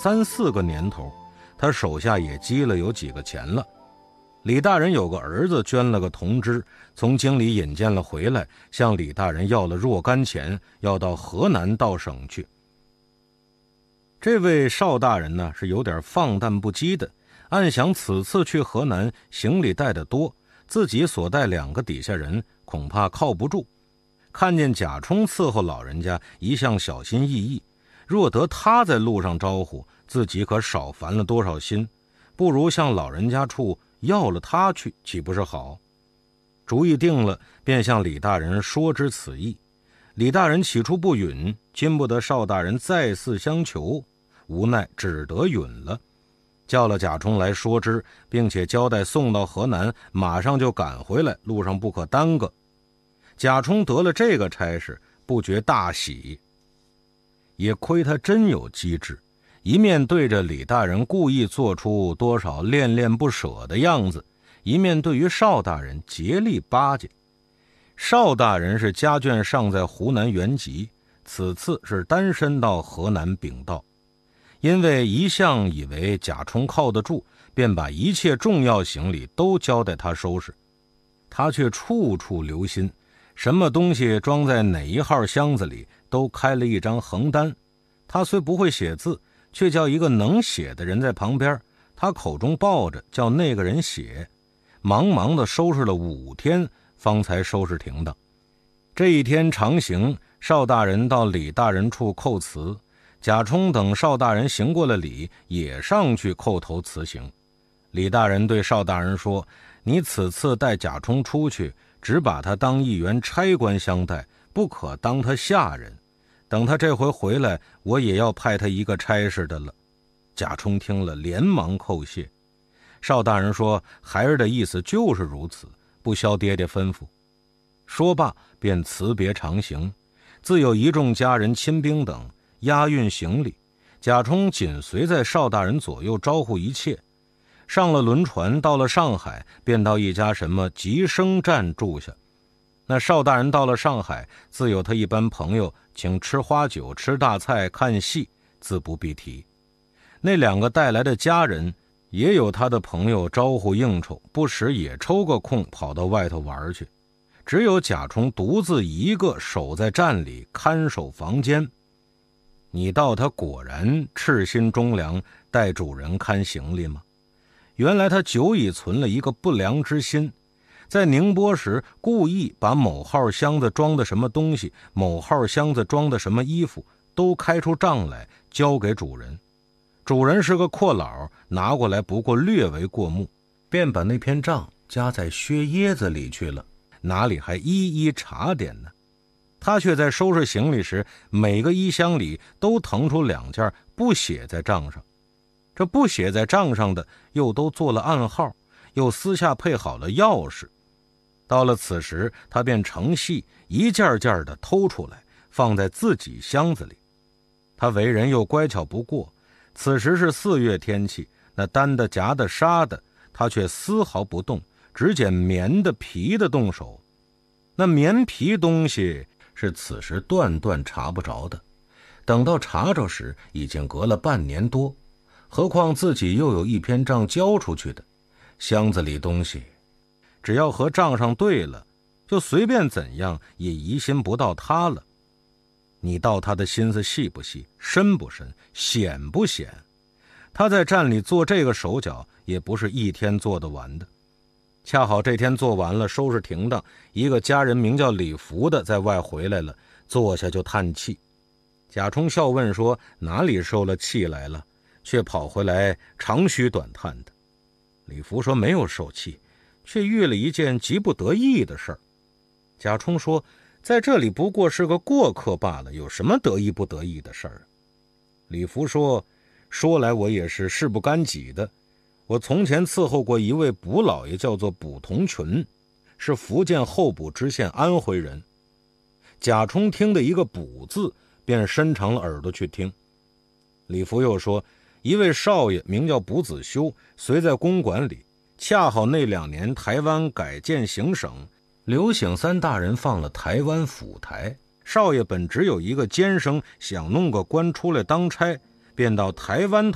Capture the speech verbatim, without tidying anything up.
三四个年头，他手下也积了有几个钱了。李大人有个儿子捐了个铜支，从京里引荐了回来，向李大人要了若干钱，要到河南道省去。这位邵大人呢，是有点放荡不羁的，暗想此次去河南，行李带得多，自己所带两个底下人恐怕靠不住。看见贾充伺候老人家一向小心翼翼，若得他在路上招呼，自己可少烦了多少心，不如向老人家处要了他去，岂不是好？主意定了，便向李大人说知此意。李大人起初不允，经不得邵大人再次相求，无奈只得允了，叫了贾充来说知，并且交代送到河南，马上就赶回来，路上不可耽搁。贾充得了这个差事，不觉大喜，也亏他真有机智，一面对着李大人故意做出多少恋恋不舍的样子，一面对于邵大人竭力巴结。邵大人是家眷尚在湖南原籍，此次是单身到河南禀道，因为一向以为贾充靠得住，便把一切重要行李都交代他收拾。他却处处留心，什么东西装在哪一号箱子里都开了一张横单。他虽不会写字，却叫一个能写的人在旁边，他口中报着，叫那个人写，忙忙地收拾了五天，方才收拾停当。这一天长行，邵大人到李大人处叩辞，贾充等邵大人行过了礼，也上去叩头辞行。李大人对邵大人说，你此次带贾充出去，只把他当一员差官相待，不可当他下人，等他这回回来，我也要派他一个差事的了。贾充听了连忙叩谢。邵大人说，孩儿的意思就是如此，不消爹爹吩咐。说罢便辞别长行，自有一众家人亲兵等押运行李，贾充紧随在邵大人左右招呼一切。上了轮船，到了上海，便到一家什么吉生站住下。那邵大人到了上海，自有他一般朋友请吃花酒、吃大菜、看戏，自不必提。那两个带来的家人也有他的朋友招呼应酬，不时也抽个空跑到外头玩去。只有贾充独自一个守在站里看守房间。你道他果然赤心忠良，代主人看行李吗？原来他久已存了一个不良之心，在宁波时故意把某号箱子装的什么东西，某号箱子装的什么衣服都开出账来交给主人。主人是个阔佬，拿过来不过略为过目，便把那篇账夹在靴椰子里去了，哪里还一一查点呢？他却在收拾行李时，每个衣箱里都腾出两件不写在账上，这不写在账上的又都做了暗号，又私下配好了钥匙。到了此时，他便乘隙一件件的偷出来，放在自己箱子里。他为人又乖巧不过，此时是四月天气，那单的、夹的、纱的，他却丝毫不动，只捡棉的、皮的动手。那棉皮东西是此时断断查不着的，等到查着时，已经隔了半年多，何况自己又有一篇账交出去的，箱子里东西只要和账上对了，就随便怎样也疑心不到他了。你道他的心思细不细，深不深，险不险？他在站里做这个手脚，也不是一天做得完的。恰好这天做完了，收拾停当，一个家人名叫李福的在外回来了，坐下就叹气。贾充笑问说，哪里受了气来了，却跑回来长吁短叹的。李福说，没有受气，却遇了一件极不得意的事儿。贾充说，在这里不过是个过客罢了，有什么得意不得意的事儿？李福说，说来我也是事不干己的，我从前伺候过一位卜老爷，叫做卜同群，是福建候补知县安徽人。贾充听的一个卜字，便伸长了耳朵去听。李福又说，一位少爷名叫卜子修，随在公馆里，恰好那两年台湾改建行省，刘醒三大人放了台湾府台，少爷本只有一个监生，想弄个官出来当差，便到台湾